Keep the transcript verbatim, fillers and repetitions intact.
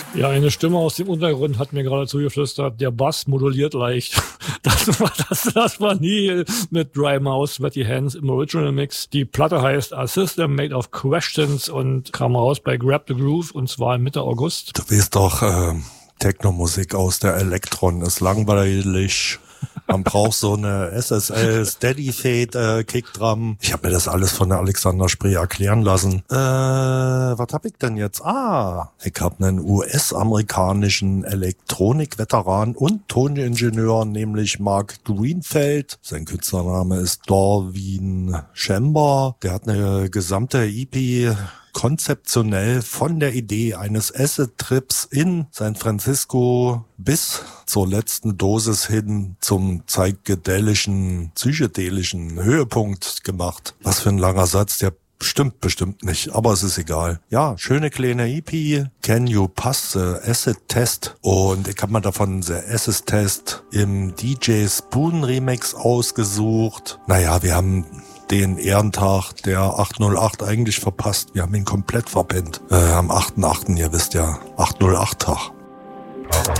Ja, eine Stimme aus dem Untergrund hat mir gerade zugeflüstert, der Bass moduliert leicht. Das war, das, das war nie mit Dry Mouth, Sweaty Hands im Original Mix. Die Platte heißt A System Made of Questions und kam raus bei Grab the Groove und zwar Mitte August. Du weißt doch, äh, Techno-Musik aus der Elektron ist langweilig. Man braucht so eine S S L Steady Fade äh, Kickdrum. Ich habe mir das alles von der Alexander Spree erklären lassen. Äh, was hab ich denn jetzt? Ah, ich habe einen U S-amerikanischen Elektronik-Veteran und Toningenieur, nämlich Mark Greenfeld. Sein Künstlername ist Darwin Chamber. Der hat eine gesamte E P konzeptionell von der Idee eines Acid-Trips in San Francisco bis zur letzten Dosis hin zum psychedelischen, psychedelischen Höhepunkt gemacht. Was für ein langer Satz, der stimmt bestimmt nicht, aber es ist egal. Ja, schöne kleine E P, Can You Pass the Acid Test? Und ich habe mal davon The Acid Test im D J Spoon Remix ausgesucht. Naja, wir haben den Ehrentag der achthundertacht eigentlich verpasst. Wir haben ihn komplett verpennt. Äh, am achten achten, ihr wisst ja, achthundertacht Tag.